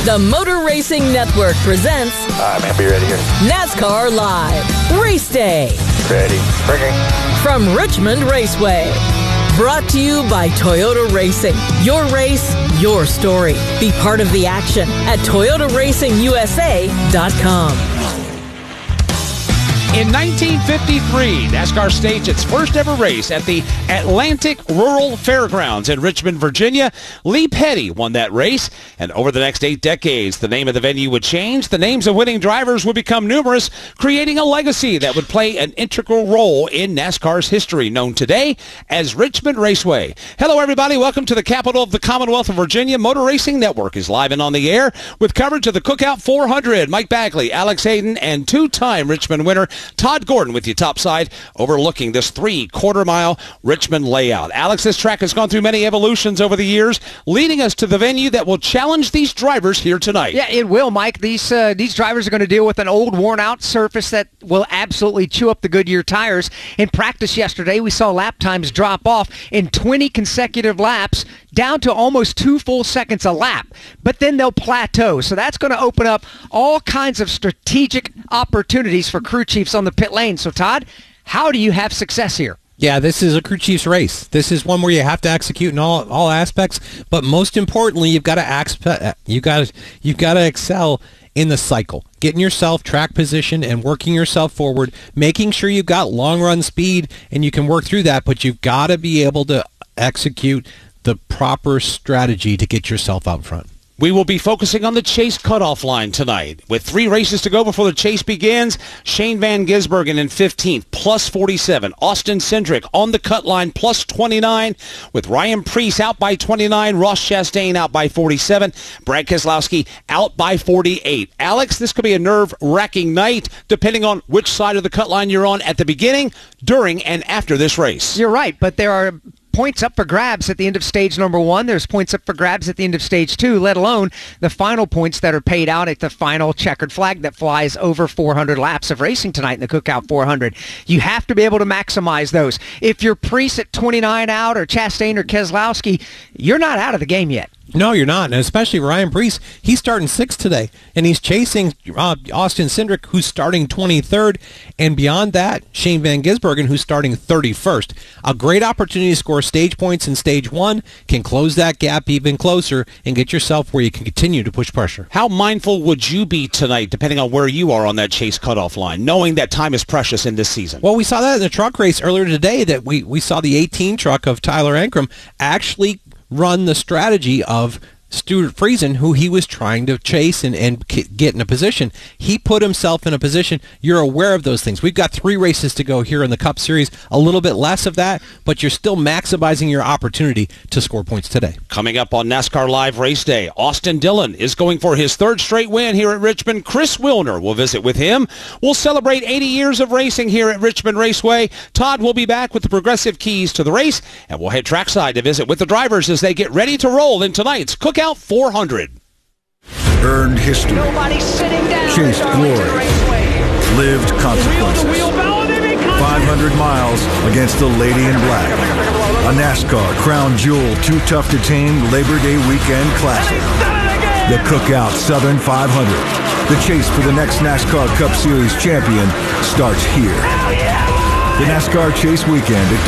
The Motor Racing Network presents All right, man, be ready here. NASCAR Live Race Day Ready. Bringing. from Richmond Raceway. Brought to you by Toyota Racing. Your race, your story. Be part of the action at ToyotaRacingUSA.com. In 1953, NASCAR staged its first ever race at the Atlantic Rural Fairgrounds in Richmond, Virginia. Lee Petty won that race, and over the next 8 decades, the name of the venue would change. The names of winning drivers would become numerous, creating a legacy that would play an integral role in NASCAR's history, known today as Richmond Raceway. Hello, everybody. Welcome to the capital of the Commonwealth of Virginia. Motor Racing Network is live and on the air with coverage of the Cookout 400. Mike Bagley, Alex Hayden, and two-time Richmond winner Todd Gordon with you topside, overlooking this 3/4-mile Richmond layout. Alex, this track has gone through many evolutions over the years, leading us to the venue that will challenge these drivers here tonight. Yeah, it will, Mike. These drivers are going to deal with an old, worn-out surface that will absolutely chew up the Goodyear tires. In practice yesterday, we saw lap times drop off in 20 consecutive laps, down to almost 2 full seconds a lap. But then they'll plateau. So that's going to open up all kinds of strategic opportunities for crew chiefs on the pit lane. So, Todd, how do you have success here? Yeah, this is a crew chief's race. This is one where you have to execute in all aspects, but most importantly, you've got to excel in the cycle, getting yourself track position and working yourself forward, making sure you've got long run speed and you can work through that, but you've got to be able to execute the proper strategy to get yourself out front. We will be focusing on the chase cutoff line tonight. With 3 races to go before the chase begins, Shane Van Gisbergen in 15th, plus 47. Austin Cindric on the cut line, plus 29. With Ryan Preece out by 29. Ross Chastain out by 47. Brad Keselowski out by 48. Alex, this could be a nerve-wracking night, depending on which side of the cut line you're on at the beginning, during, and after this race. You're right, but there are points up for grabs at the end of stage number 1. There's points up for grabs at the end of stage 2, let alone the final points that are paid out at the final checkered flag that flies over 400 laps of racing tonight in the Cookout 400. You have to be able to maximize those. If you're Preece at 29 out or Chastain or Keselowski, you're not out of the game yet. No, you're not, and especially Ryan Preece. He's starting 6th today, and he's chasing Austin Cindric, who's starting 23rd, and beyond that, Shane Van Gisbergen, who's starting 31st. A great opportunity to score stage points in stage 1, can close that gap even closer, and get yourself where you can continue to push pressure. How mindful would you be tonight, depending on where you are on that chase cutoff line, knowing that time is precious in this season? Well, we saw that in the truck race earlier today, that we saw the 18 truck of Tyler Ankrum actually run the strategy of Stuart Friesen, who he was trying to chase and get in a position. He put himself in a position. You're aware of those things. We've got 3 races to go here in the Cup Series, a little bit less of that, but you're still maximizing your opportunity to score points today. Coming up on NASCAR Live Race Day, Austin Dillon is going for his 3rd straight win here at Richmond. Chris Wilner will visit with him. We'll celebrate 80 years of racing here at Richmond Raceway. Todd will be back with the progressive keys to the race, and we'll head trackside to visit with the drivers as they get ready to roll in tonight's Cookout 400. Earned history. Nobody's sitting down. Chased glory. Lived consequences. 500 miles against the Lady in Black. A NASCAR Crown Jewel Too Tough to Tame Labor Day Weekend Classic. The Cookout Southern 500. The chase for the next NASCAR Cup Series champion starts here. The NASCAR Chase Weekend at